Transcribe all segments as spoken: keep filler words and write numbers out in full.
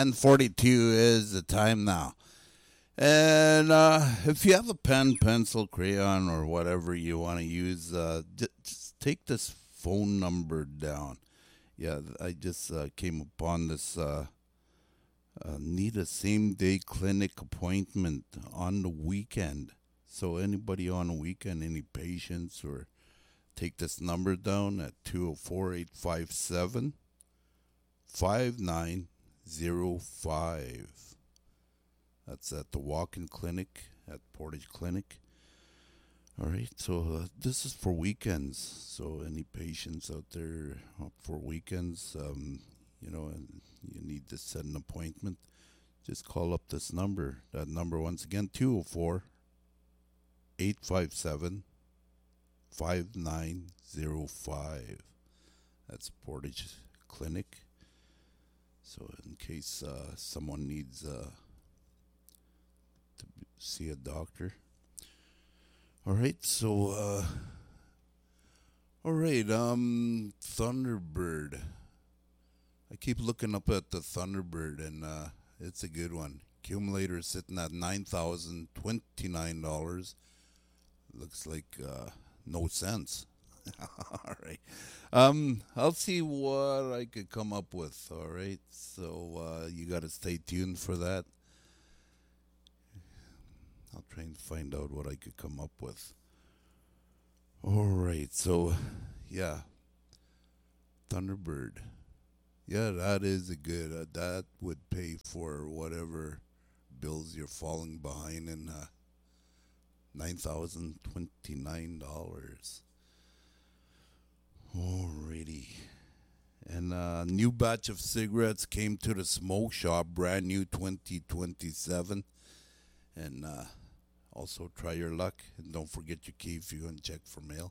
ten forty-two is the time now. And uh, if you have a pen, pencil, crayon, or whatever you want to use, uh, just take this phone number down. Yeah, I just uh, came upon this. Uh, uh, need a same day clinic appointment on the weekend. So anybody on the weekend, any patients, or take this number down at two oh four, eight five seven, five nine oh five. That's at the walk-in clinic at Portage Clinic. All right, so uh, this is for weekends. So any patients out there uh, for weekends, um, you know, and you need to set an appointment, just call up this number. That number, once again, two oh four, eight five seven, five nine oh five. That's Portage Clinic. So in case uh, someone needs uh, to see a doctor. All right, so, uh, all right, um, Thunderbird. I keep looking up at the Thunderbird, and uh, it's a good one. Accumulator sitting at nine thousand twenty-nine dollars. Looks like uh, no sense. All right. Um, I'll see what I could come up with, all right? So uh, you got to stay tuned for that. I'll try and find out what I could come up with. All right, so, yeah. Thunderbird. Yeah, that is a good, uh, that would pay for whatever bills you're falling behind in uh, nine thousand twenty-nine dollars. Alrighty. And a new batch of cigarettes came to the smoke shop, brand new twenty twenty-seven. And uh, also try your luck. And don't forget your key if you're going to check for mail.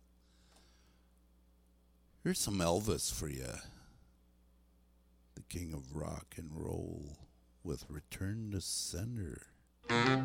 Here's some Elvis for you. The king of rock and roll with Return to Sender.